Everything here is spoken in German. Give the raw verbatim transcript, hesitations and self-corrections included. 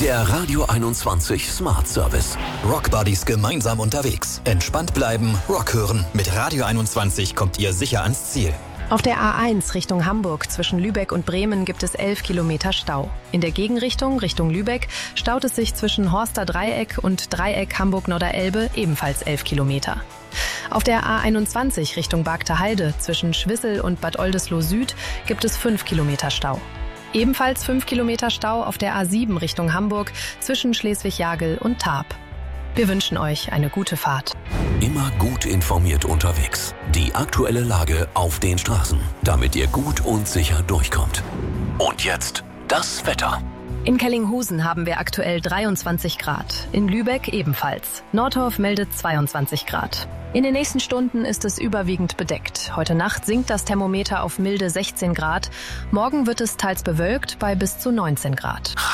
Der Radio einundzwanzig Smart Service. Rockbuddies gemeinsam unterwegs. Entspannt bleiben, Rock hören. Mit Radio einundzwanzig kommt ihr sicher ans Ziel. Auf der A eins Richtung Hamburg zwischen Lübeck und Bremen gibt es elf Kilometer Stau. In der Gegenrichtung Richtung Lübeck staut es sich zwischen Horster Dreieck und Dreieck Hamburg-Norderelbe ebenfalls elf Kilometer. Auf der A einundzwanzig Richtung Bargteheide zwischen Schwissel und Bad Oldesloe Süd gibt es fünf Kilometer Stau. Ebenfalls fünf Kilometer Stau auf der A sieben Richtung Hamburg zwischen Schleswig-Jagel und Tarp. Wir wünschen euch eine gute Fahrt. Immer gut informiert unterwegs. Die aktuelle Lage auf den Straßen, damit ihr gut und sicher durchkommt. Und jetzt das Wetter. In Kellinghusen haben wir aktuell dreiundzwanzig Grad, in Lübeck ebenfalls. Nordhorf meldet zweiundzwanzig Grad. In den nächsten Stunden ist es überwiegend bedeckt. Heute Nacht sinkt das Thermometer auf milde sechzehn Grad. Morgen wird es teils bewölkt bei bis zu neunzehn Grad.